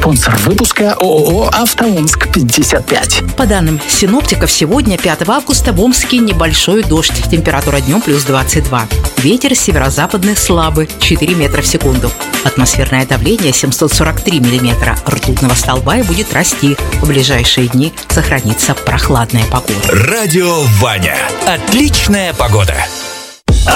Спонсор выпуска ООО «АвтоОмск-55». По данным синоптиков, сегодня, 5 августа, в Омске небольшой дождь. Температура днем плюс 22. Ветер северо-западный слабый, 4 метра в секунду. Атмосферное давление 743 миллиметра ртутного столба и будет расти. В ближайшие дни сохранится прохладная погода. Радио Ваня. Отличная погода.